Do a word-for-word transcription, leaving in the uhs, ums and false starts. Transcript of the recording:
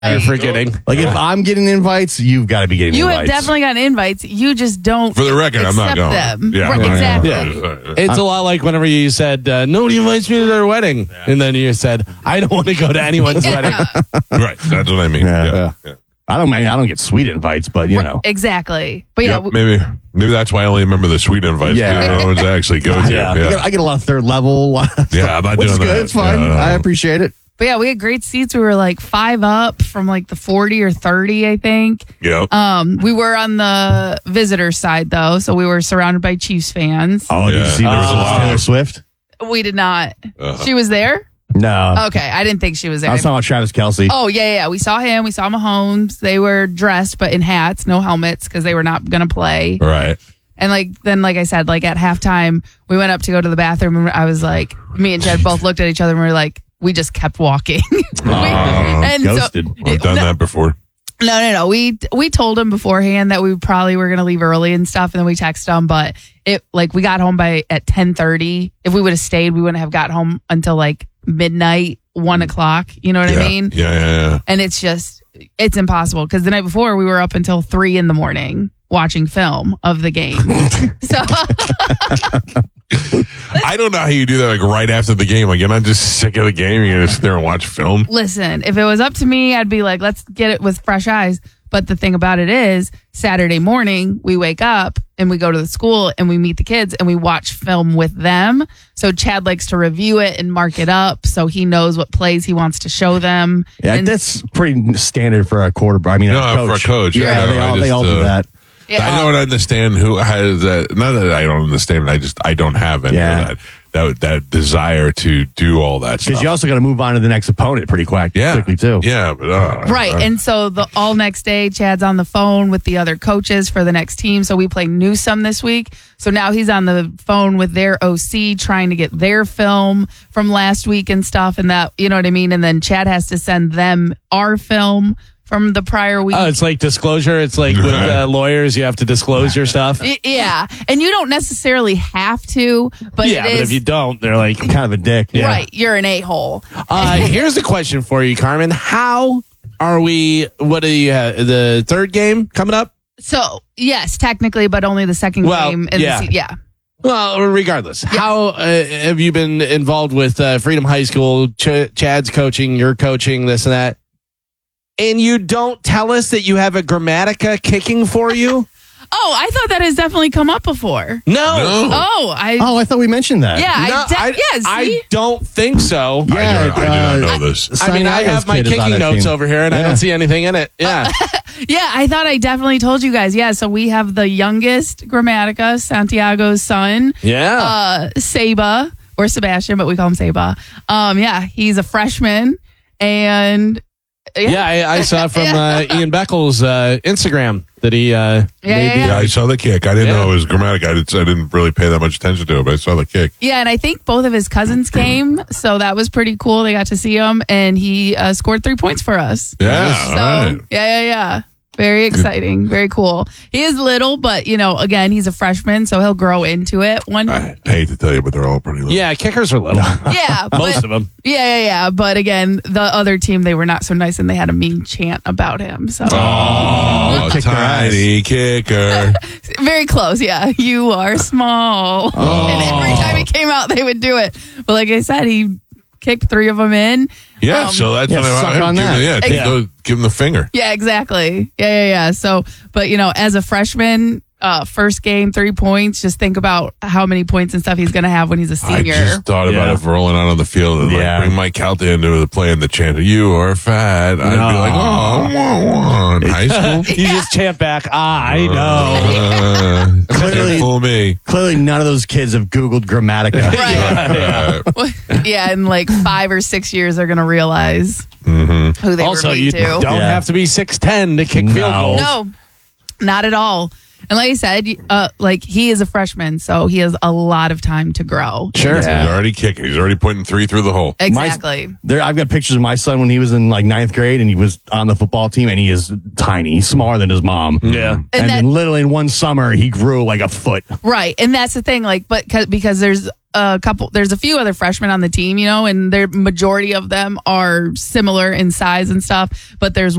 You're forgetting. Like, if I'm getting invites, you've got to be getting You invites. have definitely gotten invites. You just don't. For the record, I'm not accept going. Them. Yeah, Right, yeah, exactly. yeah. It's a lot like whenever you said, uh, nobody invites me to their wedding. And then you said, I don't want to go to anyone's wedding. Right. That's what I mean. Yeah. Yeah. yeah. I don't mean I don't get sweet invites, but you know. Exactly. But yeah, Yep, maybe maybe that's why I only remember the sweet invites. Yeah. Yeah. No one's actually go to. Yeah. Yeah. I, get, I get a lot of third level. Yeah, I'm not Which is doing good. that. It's fine. No, no, no. I appreciate it. but yeah, we had great seats. We were like five up from like the forty or thirty, I think. Yep. Um, we were on the visitor side though, so we were surrounded by Chiefs fans. Oh, did you Yeah. see there was a lot of Taylor Swift? We did not. Uh-huh. She was there? No. Okay, I didn't think she was there. I was talking about Travis Kelce. Oh, yeah, yeah, yeah. We saw him. We saw Mahomes. They were dressed, but in hats, no helmets, because they were not going to play. Right. And like then, like I said, like at halftime, we went up to go to the bathroom, and I was like, me and Jed both looked at each other, and we were like, we just kept walking. We- and so- ghosted. I've done that before. No, no, no. We we told him beforehand that we probably were going to leave early and stuff, and then we texted him. But it like we got home by at ten thirty. If we would have stayed, we wouldn't have got home until like midnight, one o'clock. You know what Yeah. I mean? Yeah, yeah, yeah. And it's just it's impossible because the night before we were up until three in the morning watching film of the game. So I don't know how you do that like right after the game. Like you're not just sick of the game. You're gonna sit there and watch film. listen, if it was up to me, I'd be like, let's get it with fresh eyes. But the thing about it is, Saturday morning, we wake up and we go to the school and we meet the kids and we watch film with them. So Chad likes to review it and mark it up so he knows what plays he wants to show them. Yeah, and, that's pretty standard for a quarterback. I mean, No, a coach. for a coach. Yeah, Yeah, they, I all, they just, all do uh, that. yeah, I don't understand who has that. Not that I don't understand it. I just I don't have any Yeah. of that. That that desire to do all that Because stuff. you also got to move on to the next opponent pretty quick, yeah, quickly, too. Yeah, but uh, Right. uh, And so the all next day, Chad's on the phone with the other coaches for the next team. So we play Newsome this week. So now he's on the phone with their O C trying to get their film from last week and stuff. And that, you know what I mean? And then Chad has to send them our film from the prior week. Oh, it's like disclosure. It's like with uh, lawyers, you have to disclose your stuff. Y- yeah. And you don't necessarily have to, but yeah, it but is. if you don't, they're like, Kind of a dick. Yeah. Right. You're an a-hole. uh, here's the question for you, Carmen. How are we? What are you? Uh, the third game coming up? So, yes, technically, but only the second Well, game. In yeah. The se- yeah. Well, regardless, how uh, have you been involved with uh, Freedom High School? Ch- Chad's coaching, you're coaching, this and that. And you don't tell us that you have a Grammatica kicking for you? Oh, I thought that has definitely come up before. No. no. Oh, I. Oh, I thought we mentioned that. Yeah, No, I, de- yeah, see? I don't think so. I, Yeah, don't, I do uh, not know this. I mean, I Santiago's have my kid is on kicking that notes team. over here, and I Yeah. don't see anything in it. Yeah. Yeah, I thought I definitely told you guys. Yeah, so we have the youngest Grammatica, Santiago's son, yeah. uh, Seba, or Sebastian, but we call him Seba. Um, yeah, he's a freshman, and yeah, yeah, I, I saw from uh, Ian Beckles' uh, Instagram that he uh, Yeah, made yeah, the- yeah. Yeah, I saw the kick. I didn't Yeah. know it was grammatic. I didn't, I didn't really pay that much attention to it, but I saw the kick. yeah, and I think both of his cousins came, so that was pretty cool. They got to see him, and he uh, scored three points for us. Yeah, So all right. yeah, yeah, yeah. Very exciting. Very cool. He is little, but you know, again, he's a freshman, so he'll grow into it. One, I hate to tell you, but they're all pretty little. Yeah, kickers are little. yeah, Most but, of them. yeah, yeah, yeah. But again, the other team, they were not so nice, and they had a mean chant about him. So Oh, Kick their ass. tiny kicker. very close. Yeah, you are small. Oh. And every time he came out, they would do it. But like I said, he kicked three of them in. Yeah, Um, so that's Yeah, what I suck him. on Give him- that. Yeah, take Yeah. those- give him the finger. Yeah, exactly. Yeah, yeah, yeah. So, but you know, as a freshman, uh, first game, three points. Just think about how many points and stuff he's going to have when he's a senior. I just thought about Yeah. it rolling out on the field and like Yeah. bring Mike Calta into the play and the chant, "You are fat." I'd be like, "Oh, wah, wah." In high school." You just chant back, ah, I know. Uh, Clearly- can't fool me. Clearly, none of those kids have Googled Grammatica. Right. Uh, Yeah, in like five or six years, they're going to realize mhm. who they Also, were you mean to. don't Yeah. have to be six ten to kick field No. goals. No, not at all. And like I said, uh, like he is a freshman, so he has a lot of time to grow. Sure. He's already kicking. He's already putting three through the hole. Exactly. There, I've got pictures of my son when he was in like ninth grade and he was on the football team and he is tiny. He's smaller than his mom. Yeah. And, that- then literally in one summer, he grew like a foot. Right. And that's the thing, like, but 'cause- because there's a couple, there's a few other freshmen on the team, you know, and the majority of them are similar in size and stuff, but there's